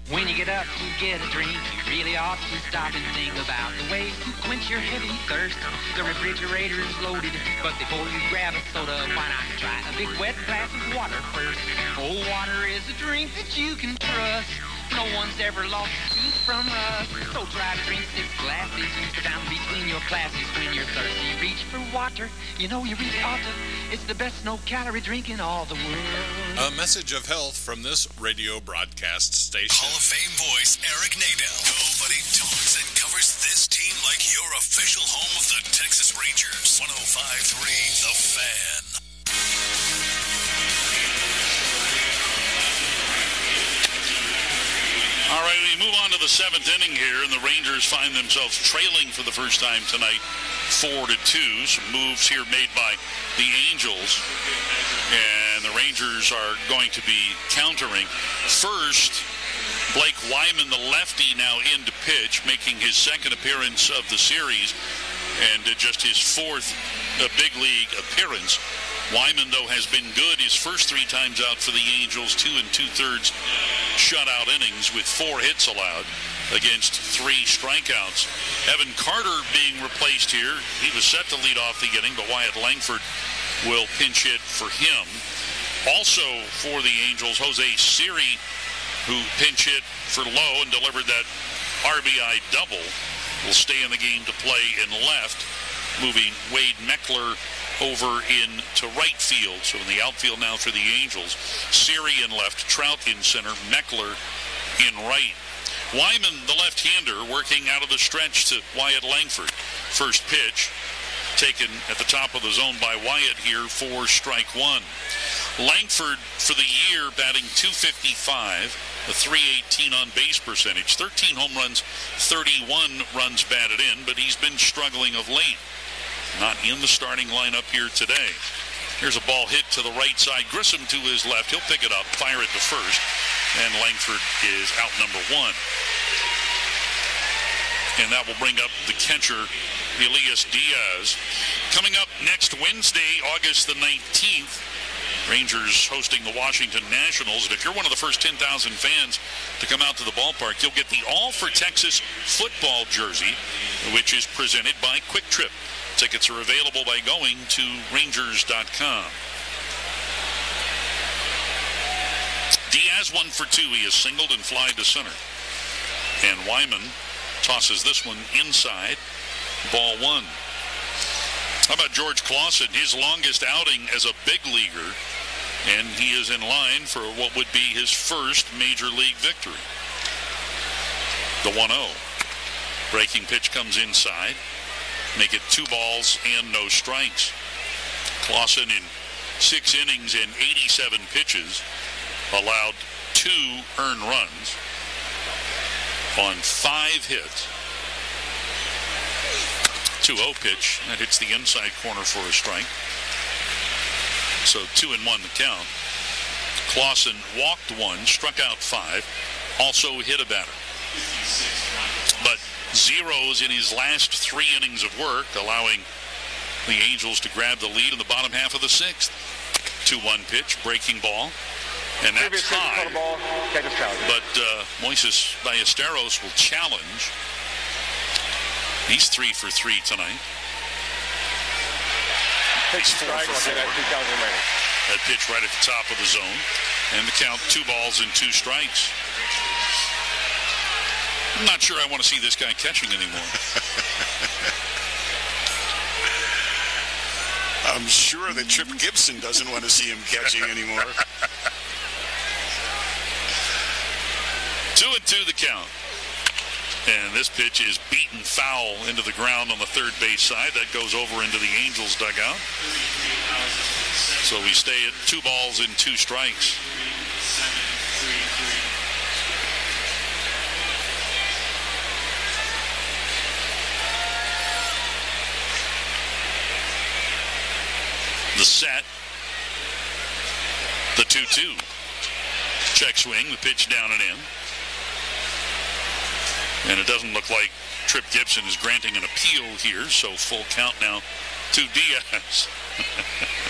When you get up to get a drink, you really ought to stop and think about the way to quench your heavy thirst. The refrigerator's loaded, but before you grab a soda, why not try a big wet glass of water first? Cold water is a drink that you can trust. No one's ever lost a tooth from us. So try to drink 6 glasses, you sit down between your classes. When you're thirsty, reach for water. You know you really ought to. It's the best no-calorie drink in all the world. A message of health from this radio broadcast station. Hall of Fame voice Eric Nadel. Nobody talks and covers this team like your official home of the Texas Rangers. 105.3 The Fan. All right, we move on to the 7th inning here, and the Rangers find themselves trailing for the first time tonight, 4-2. Some moves here made by the Angels, and the Rangers are going to be countering. First, Blake Wyman, the lefty, now in to pitch, making his second appearance of the series, and just his 4th big league appearance. Wyman, though, has been good his first 3 times out for the Angels, 2 2/3 shutout innings with 4 hits allowed against 3 strikeouts. Evan Carter being replaced here. He was set to lead off the inning, but Wyatt Langford will pinch hit for him. Also for the Angels, Jose Siri, who pinch hit for Lowe and delivered that RBI double, will stay in the game to play in left, moving Wade Meckler over into right field. So in the outfield now for the Angels, Siri in left, Trout in center, Meckler in right. Wyman, the left-hander, working out of the stretch to Wyatt Langford. First pitch taken at the top of the zone by Wyatt here for strike 1. Langford for the year batting .255, a .318 on base percentage, 13 home runs, 31 runs batted in, but he's been struggling of late. Not in the starting lineup here today. Here's a ball hit to the right side. Grissom to his left. He'll pick it up, fire it to first, and Langford is out number 1. And that will bring up the catcher, Elias Diaz. Coming up next Wednesday, August the 19th, Rangers hosting the Washington Nationals. And if you're one of the first 10,000 fans to come out to the ballpark, you'll get the All for Texas football jersey, which is presented by Quick Trip. Tickets are available by going to Rangers.com. Diaz 1 for 2. He is singled and fly to center. And Wyman tosses this one inside. Ball 1. How about George Clausen? His longest outing as a big leaguer. And he is in line for what would be his first major league victory. The 1-0. Breaking pitch comes inside. Make it 2 balls and no strikes. Clausen in 6 innings and 87 pitches allowed 2 earned runs on 5 hits. 2-0 pitch that hits the inside corner for a strike. So 2-1 the count. Clausen walked 1, struck out 5, also hit a batter. But zeros in his last 3 innings of work, allowing the Angels to grab the lead in the bottom half of the 6th. 2-1 pitch, breaking ball, and that's high. But Moises Ballesteros will challenge. He's 3 for 3 tonight. He's 4 for 4. That pitch right at the top of the zone, and the count 2 balls and 2 strikes. I'm not sure I want to see this guy catching anymore. I'm sure that Trip Gibson doesn't want to see him catching anymore. 2-2 the count. And this pitch is beaten foul into the ground on the third base side. That goes over into the Angels dugout. So we stay at 2 balls and 2 strikes. The set. The 2-2. Check swing, the pitch down and in. And it doesn't look like Trip Gibson is granting an appeal here, so full count now to Diaz.